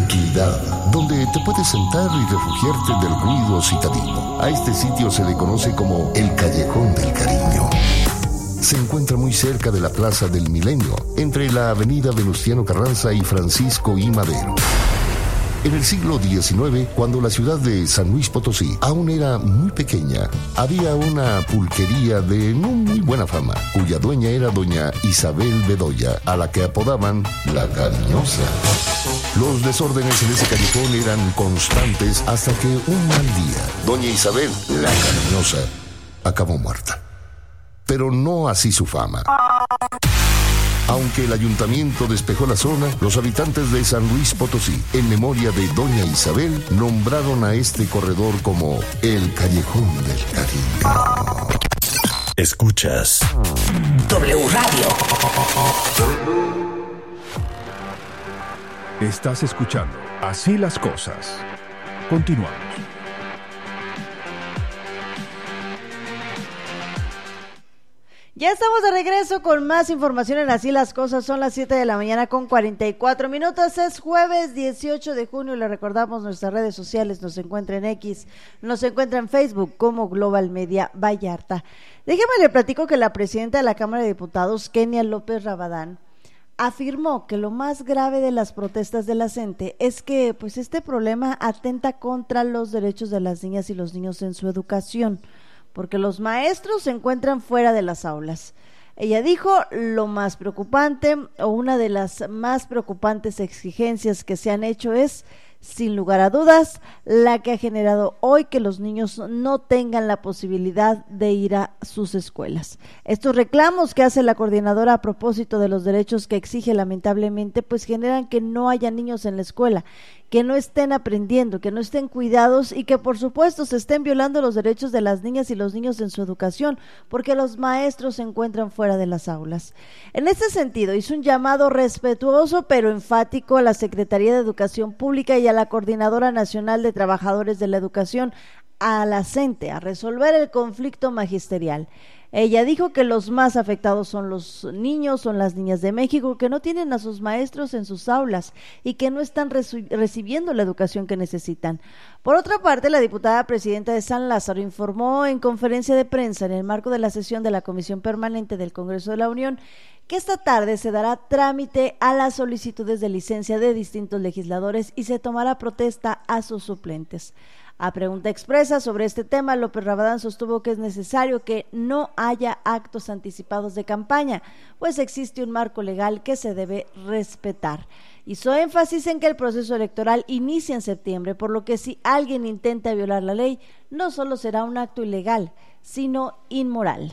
tranquilidad, donde te puedes sentar y refugiarte del ruido citadino. A este sitio se le conoce como el Callejón del Cariño. Se encuentra muy cerca de la Plaza del Milenio, entre la avenida Venustiano Carranza y Francisco I. Madero. En el siglo XIX, cuando la ciudad de San Luis Potosí aún era muy pequeña, había una pulquería de no muy buena fama, cuya dueña era doña Isabel Bedoya, a la que apodaban La Cariñosa. Los desórdenes en ese callejón eran constantes hasta que un mal día, doña Isabel, La Cariñosa, acabó muerta. Pero no así su fama. Aunque el ayuntamiento despejó la zona, los habitantes de San Luis Potosí, en memoria de doña Isabel, nombraron a este corredor como el Callejón del Cariño. Escuchas W Radio. Estás escuchando Así las Cosas. Continuamos. Ya estamos de regreso con más información en Así las Cosas. Son las 7 de la mañana con 44 minutos. Es jueves 18 de junio. Le recordamos nuestras redes sociales. Nos encuentra en X, nos encuentra en Facebook como Global Media Vallarta. Déjeme le platico que la presidenta de la Cámara de Diputados, Kenia López Rabadán, afirmó que lo más grave de las protestas de la CENTE es que pues este problema atenta contra los derechos de las niñas y los niños en su educación, porque los maestros se encuentran fuera de las aulas. Ella dijo, lo más preocupante o una de las más preocupantes exigencias que se han hecho es, sin lugar a dudas, la que ha generado hoy que los niños no tengan la posibilidad de ir a sus escuelas. Estos reclamos que hace la coordinadora a propósito de los derechos que exige lamentablemente, pues generan que no haya niños en la escuela, que no estén aprendiendo, que no estén cuidados y que por supuesto se estén violando los derechos de las niñas y los niños en su educación, porque los maestros se encuentran fuera de las aulas. En este sentido, hizo un llamado respetuoso pero enfático a la Secretaría de Educación Pública y a la Coordinadora Nacional de Trabajadores de la Educación, a la CENTE, a resolver el conflicto magisterial. Ella dijo que los más afectados son los niños, son las niñas de México, que no tienen a sus maestros en sus aulas y que no están recibiendo la educación que necesitan. Por otra parte, la diputada presidenta de San Lázaro informó en conferencia de prensa en el marco de la sesión de la Comisión Permanente del Congreso de la Unión que esta tarde se dará trámite a las solicitudes de licencia de distintos legisladores y se tomará protesta a sus suplentes. A pregunta expresa sobre este tema, López Rabadán sostuvo que es necesario que no haya actos anticipados de campaña, pues existe un marco legal que se debe respetar. Hizo énfasis en que el proceso electoral inicia en septiembre, por lo que si alguien intenta violar la ley, no solo será un acto ilegal, sino inmoral.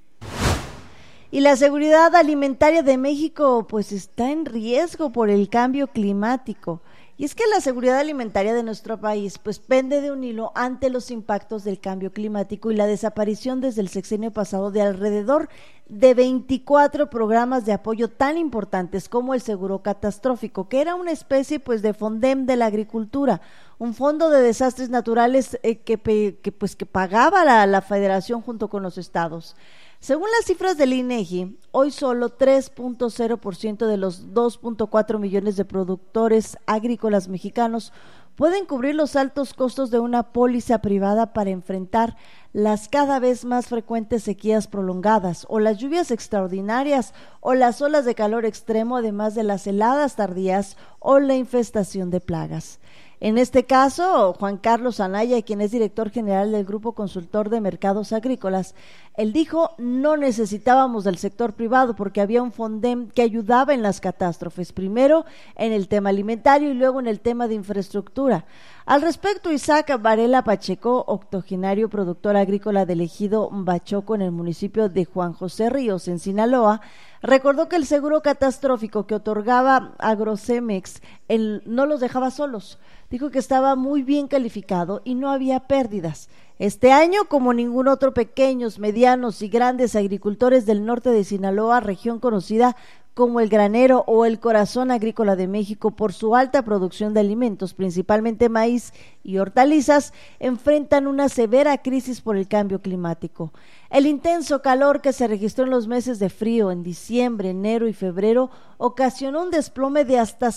Y la seguridad alimentaria de México pues está en riesgo por el cambio climático. Y es que la seguridad alimentaria de nuestro país pues pende de un hilo ante los impactos del cambio climático y la desaparición desde el sexenio pasado de alrededor de 24 programas de apoyo tan importantes como el seguro catastrófico, que era una especie pues de Fondem de la agricultura, un fondo de desastres naturales que pagaba la Federación junto con los estados. Según las cifras del INEGI, hoy solo 3.0% de los 2.4 millones de productores agrícolas mexicanos pueden cubrir los altos costos de una póliza privada para enfrentar las cada vez más frecuentes sequías prolongadas o las lluvias extraordinarias o las olas de calor extremo, además de las heladas tardías o la infestación de plagas. En este caso, Juan Carlos Anaya, quien es director general del Grupo Consultor de Mercados Agrícolas, él dijo, no necesitábamos del sector privado porque había un Fondem que ayudaba en las catástrofes, primero en el tema alimentario y luego en el tema de infraestructura. Al respecto, Isaac Varela Pacheco, octogenario productor agrícola del ejido Bachoco en el municipio de Juan José Ríos, en Sinaloa, recordó que el seguro catastrófico que otorgaba Agrocemex no los dejaba solos. Dijo que estaba muy bien calificado y no había pérdidas. Este año, como ningún otro, pequeños, medianos y grandes agricultores del norte de Sinaloa, región conocida como el granero o el corazón agrícola de México, por su alta producción de alimentos, principalmente maíz y hortalizas, enfrentan una severa crisis por el cambio climático. El intenso calor que se registró en los meses de frío en diciembre, enero y febrero ocasionó un desplome de hasta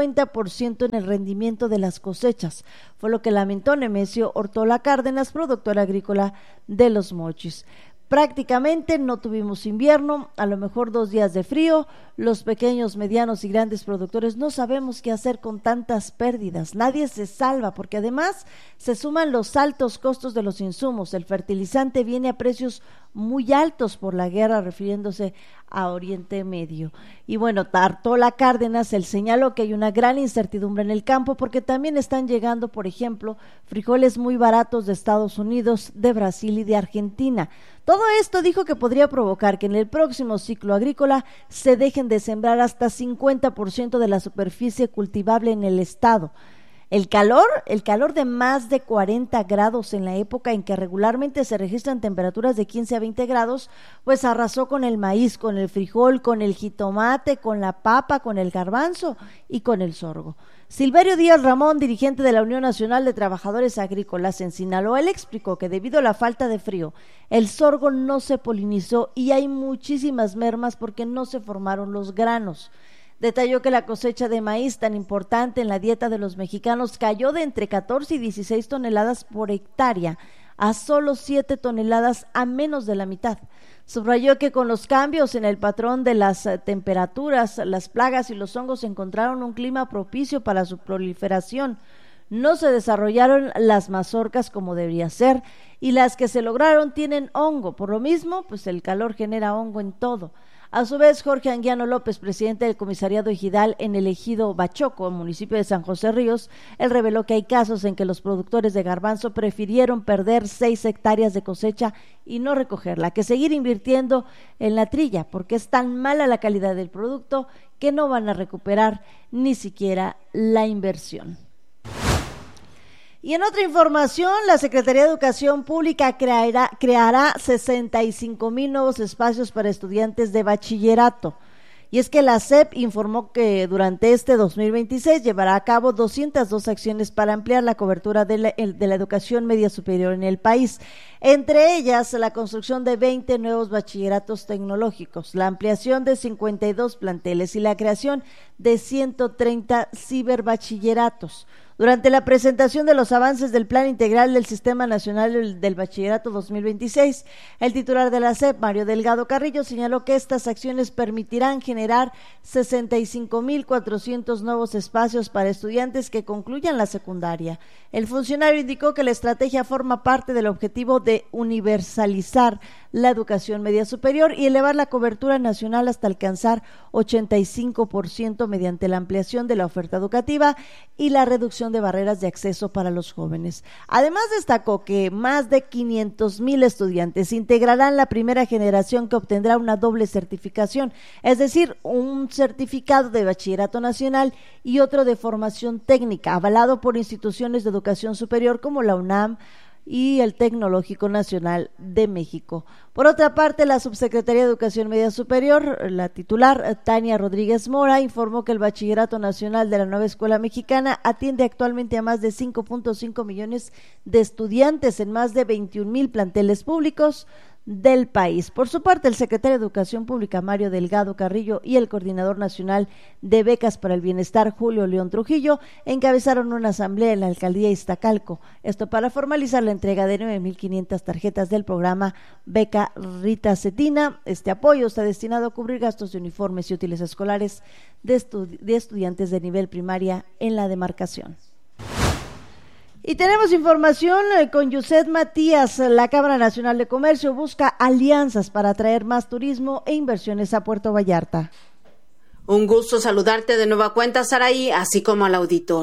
50% en el rendimiento de las cosechas, fue lo que lamentó Nemesio Ortola Cárdenas, productor agrícola de Los Mochis. Prácticamente no tuvimos invierno, a lo mejor 2 días de frío. Los pequeños, medianos y grandes productores no sabemos qué hacer con tantas pérdidas. Nadie se salva porque además se suman los altos costos de los insumos. El fertilizante viene a precios muy altos por la guerra, refiriéndose a Oriente Medio. Y bueno, Ortola Cárdenas, él señaló que hay una gran incertidumbre en el campo porque también están llegando, por ejemplo, frijoles muy baratos de Estados Unidos, de Brasil y de Argentina. Todo esto dijo que podría provocar que en el próximo ciclo agrícola se dejen de sembrar hasta 50% de la superficie cultivable en el estado. El calor de más de 40 grados en la época en que regularmente se registran temperaturas de 15 a 20 grados, pues arrasó con el maíz, con el frijol, con el jitomate, con la papa, con el garbanzo y con el sorgo. Silverio Díaz Ramón, dirigente de la Unión Nacional de Trabajadores Agrícolas en Sinaloa, él explicó que debido a la falta de frío, el sorgo no se polinizó y hay muchísimas mermas porque no se formaron los granos. Detalló que la cosecha de maíz tan importante en la dieta de los mexicanos cayó de entre 14 y 16 toneladas por hectárea a solo 7 toneladas, a menos de la mitad. Subrayó que con los cambios en el patrón de las temperaturas, las plagas y los hongos encontraron un clima propicio para su proliferación. No se desarrollaron las mazorcas como debería ser y las que se lograron tienen hongo. Por lo mismo, pues el calor genera hongo en todo. A su vez, Jorge Anguiano López, presidente del comisariado ejidal en el ejido Bachoco, municipio de San José Ríos, él reveló que hay casos en que los productores de garbanzo prefirieron perder 6 hectáreas de cosecha y no recogerla, que seguir invirtiendo en la trilla, porque es tan mala la calidad del producto que no van a recuperar ni siquiera la inversión. Y en otra información, la Secretaría de Educación Pública creará 65,000 nuevos espacios para estudiantes de bachillerato. Y es que la SEP informó que durante este 2026 llevará a cabo 202 acciones para ampliar la cobertura de la educación media superior en el país. Entre ellas, la construcción de 20 nuevos bachilleratos tecnológicos, la ampliación de 52 planteles y la creación de 130 ciberbachilleratos. Durante la presentación de los avances del Plan Integral del Sistema Nacional del Bachillerato 2026, el titular de la SEP, Mario Delgado Carrillo, señaló que estas acciones permitirán generar 65,400 nuevos espacios para estudiantes que concluyan la secundaria. El funcionario indicó que la estrategia forma parte del objetivo de universalizar la educación media superior y elevar la cobertura nacional hasta alcanzar 85% mediante la ampliación de la oferta educativa y la reducción de barreras de acceso para los jóvenes. Además, destacó que más de 500,000 estudiantes integrarán la primera generación que obtendrá una doble certificación, es decir, un certificado de bachillerato nacional y otro de formación técnica, avalado por instituciones de educación superior como la UNAM y el Tecnológico Nacional de México. Por otra parte, la Subsecretaría de Educación Media Superior, la titular Tania Rodríguez Mora, informó que el Bachillerato Nacional de la Nueva Escuela Mexicana atiende actualmente a más de 5.5 millones de estudiantes en más de 21,000 planteles públicos del país. Por su parte, el secretario de Educación Pública, Mario Delgado Carrillo, y el coordinador nacional de becas para el bienestar, Julio León Trujillo, encabezaron una asamblea en la alcaldía Iztacalco, esto para formalizar la entrega de 9,500 tarjetas del programa Beca Rita Cetina. Este apoyo está destinado a cubrir gastos de uniformes y útiles escolares de estudiantes de nivel primaria en la demarcación. Y tenemos información con Yuset Matías. La Cámara Nacional de Comercio busca alianzas para atraer más turismo e inversiones a Puerto Vallarta. Un gusto saludarte de nueva cuenta, Saraí, así como al auditorio.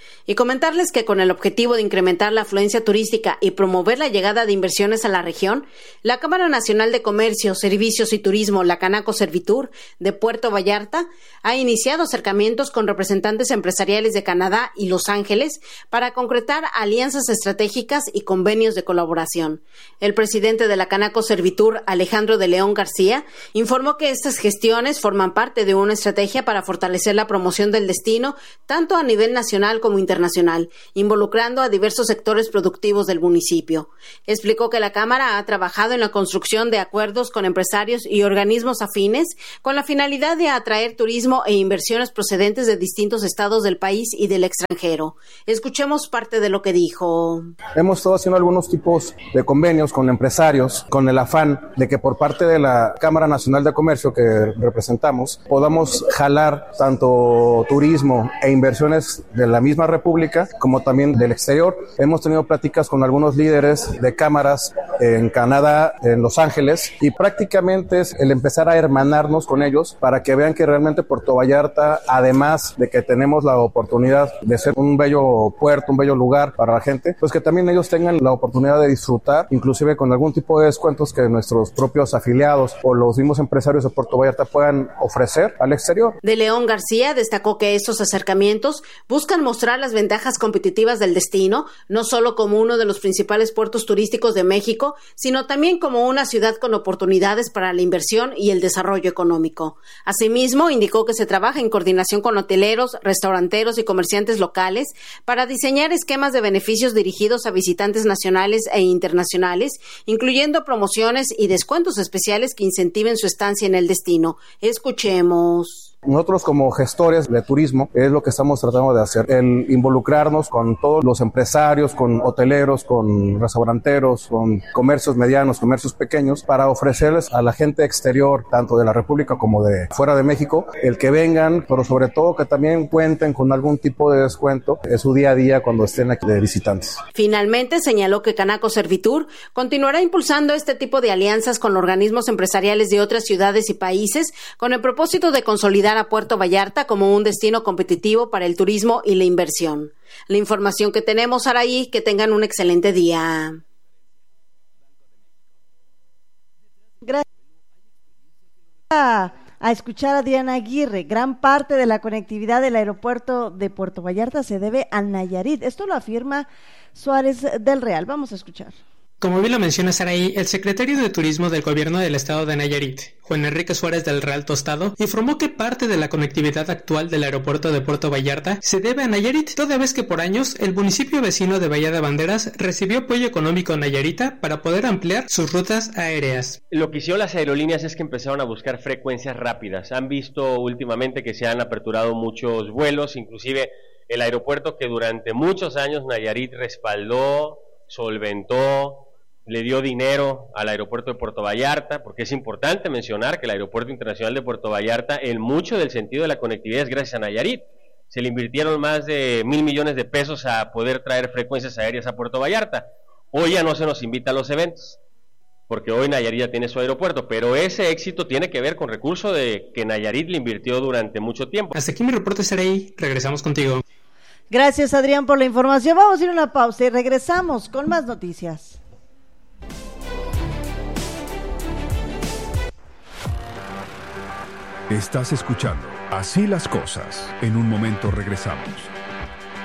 Y comentarles que con el objetivo de incrementar la afluencia turística y promover la llegada de inversiones a la región, la Cámara Nacional de Comercio, Servicios y Turismo, la Canaco Servitur, de Puerto Vallarta, ha iniciado acercamientos con representantes empresariales de Canadá y Los Ángeles para concretar alianzas estratégicas y convenios de colaboración. El presidente de la Canaco Servitur, Alejandro de León García, informó que estas gestiones forman parte de una estrategia para fortalecer la promoción del destino, tanto a nivel nacional como internacional, involucrando a diversos sectores productivos del municipio. Explicó que la Cámara ha trabajado en la construcción de acuerdos con empresarios y organismos afines con la finalidad de atraer turismo e inversiones procedentes de distintos estados del país y del extranjero. Escuchemos parte de lo que dijo. Hemos estado haciendo algunos tipos de convenios con empresarios con el afán de que por parte de la Cámara Nacional de Comercio que representamos podamos jalar tanto turismo e inversiones de la misma República como también del exterior. Hemos tenido pláticas con algunos líderes de cámaras en Canadá, en Los Ángeles, y prácticamente es el empezar a hermanarnos con ellos para que vean que realmente Puerto Vallarta, además de que tenemos la oportunidad de ser un bello puerto, un bello lugar para la gente, pues que también ellos tengan la oportunidad de disfrutar, inclusive con algún tipo de descuentos que nuestros propios afiliados o los mismos empresarios de Puerto Vallarta puedan ofrecer al exterior. De León García destacó que estos acercamientos buscan mostrar las ventajas competitivas del destino, no solo como uno de los principales puertos turísticos de México, sino también como una ciudad con oportunidades para la inversión y el desarrollo económico. Asimismo, indicó que se trabaja en coordinación con hoteleros, restauranteros y comerciantes locales para diseñar esquemas de beneficios dirigidos a visitantes nacionales e internacionales, incluyendo promociones y descuentos especiales que incentiven su estancia en el destino. Escuchemos. Nosotros como gestores de turismo es lo que estamos tratando de hacer, el involucrarnos con todos los empresarios, con hoteleros, con restauranteros, con comercios medianos, comercios pequeños, para ofrecerles a la gente exterior, tanto de la República como de fuera de México, el que vengan, pero sobre todo que también cuenten con algún tipo de descuento en su día a día cuando estén aquí de visitantes. Finalmente señaló que Canaco Servitur continuará impulsando este tipo de alianzas con organismos empresariales de otras ciudades y países con el propósito de consolidar a Puerto Vallarta como un destino competitivo para el turismo y la inversión. La información que tenemos, Araí, que tengan un excelente día. Gracias a escuchar a Diana Aguirre. Gran parte de la conectividad del aeropuerto de Puerto Vallarta se debe al Nayarit. Esto lo afirma Suárez del Real. Vamos a escuchar. Como bien lo menciona Saraí, el secretario de Turismo del Gobierno del Estado de Nayarit, Juan Enrique Suárez del Real Tostado, informó que parte de la conectividad actual del aeropuerto de Puerto Vallarta se debe a Nayarit, toda vez que por años el municipio vecino de Bahía de Banderas recibió apoyo económico nayarita para poder ampliar sus rutas aéreas. Lo que hicieron las aerolíneas es que empezaron a buscar frecuencias rápidas. Han visto últimamente que se han aperturado muchos vuelos, inclusive el aeropuerto que durante muchos años Nayarit respaldó, solventó, le dio dinero al aeropuerto de Puerto Vallarta, porque es importante mencionar que el aeropuerto internacional de Puerto Vallarta, en mucho del sentido de la conectividad es gracias a Nayarit. Se le invirtieron más de 1,000 millones de pesos a poder traer frecuencias aéreas a Puerto Vallarta. Hoy ya no se nos invita a los eventos, porque hoy Nayarit ya tiene su aeropuerto, pero ese éxito tiene que ver con recursos de que Nayarit le invirtió durante mucho tiempo. Hasta aquí mi reporte, Saraí. Regresamos contigo. Gracias, Adrián, por la información. Vamos a ir a una pausa y regresamos con más noticias. Estás escuchando Así las Cosas. En un momento regresamos.